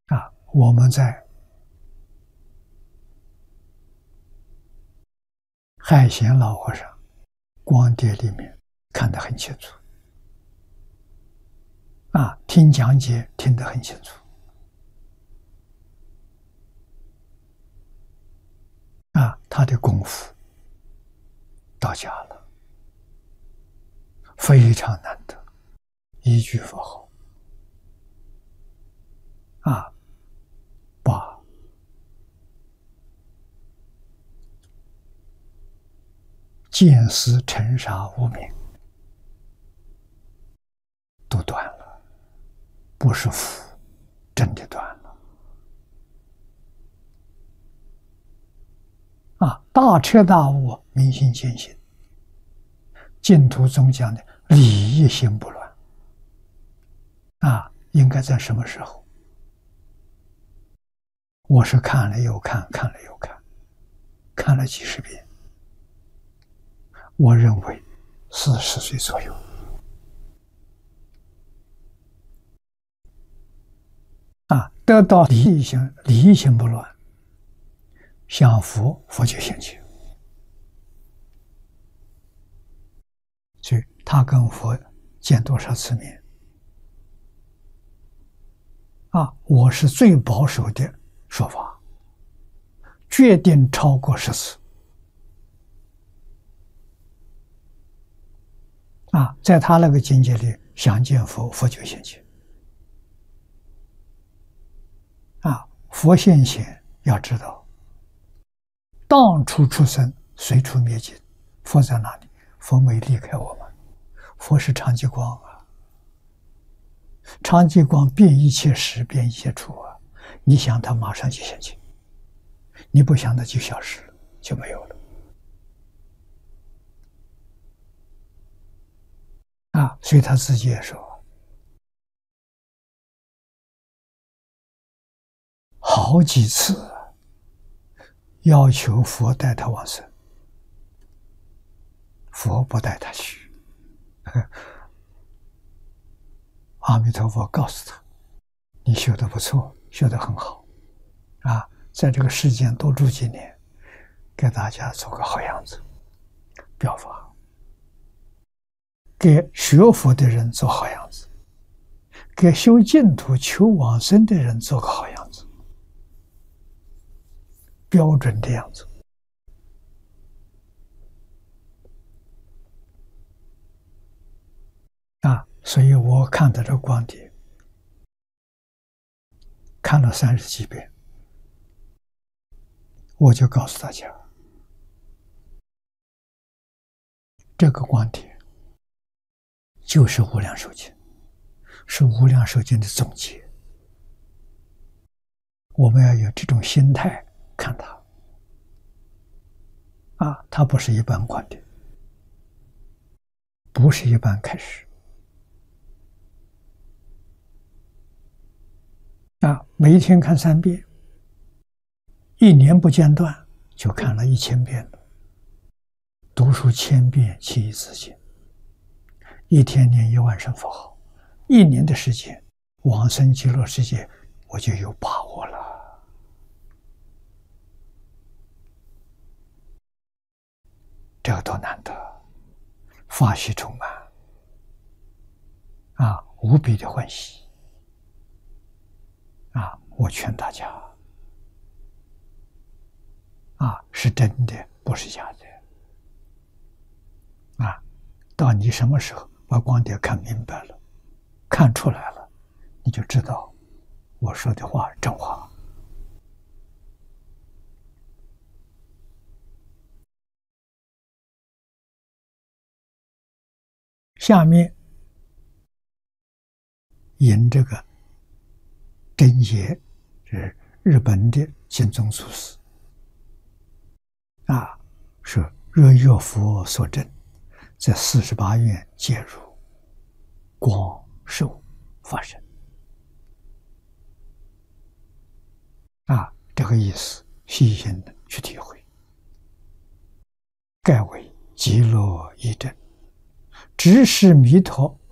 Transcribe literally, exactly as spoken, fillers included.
啊，我们在海贤老和尚光碟里面看得很清楚，啊，听讲解听得很清楚，啊，他的功夫到家了，非常难得，一句佛号，啊，把见思尘沙无明都断了，不是福，真的断了。啊，大彻大悟，明心见性。净土宗讲的理一心不乱，啊，应该在什么时候？我是看了又看，看了又看，看了几十遍。我认为四十岁左右，啊，得到理一心，理一心不乱，想佛，佛就现前。所以他跟佛见多少次面？啊，我是最保守的说法，决定超过十次。啊，在他那个境界里，想见佛，佛就现前。啊，佛现前要知道，当初出生，随处灭尽。佛在哪里？佛没离开我们，佛是常寂光啊，常寂光遍一切时，遍一切处啊。你想他马上就现前，你不想他就消失了，就没有了。啊，所以他自己也说，好几次要求佛带他往生，佛不带他去。阿弥陀佛告诉他，你修得不错，修得很好，啊，在这个世间多住几年，给大家做个好样子，表法，给学佛的人做好样子，给修净土求往生的人做个好样子，标准的样子。啊，所以我看到这个光碟，看了三十几遍，我就告诉大家，这个光碟就是无量寿经，是无量寿经的总结。我们要有这种心态看它。啊，它不是一般观点，不是一般开始。啊，每一天看三遍，一年不间断，就看了一千遍了。读书千遍，其义自见。一天念一万声佛号，一年的时间，往生极乐世界，我就有把握了。这个多难得，法喜充满，啊，无比的欢喜。啊，我劝大家，啊，是真的，不是假的。啊，到你什么时候把光碟看明白了，看出来了，你就知道我说的话真话。下面引这个真言，是日本的金宗祖师啊，是若有佛所证，在四十八愿皆如光寿发生。啊，这个意思细心的去体会，盖为极乐一真，只是弥陀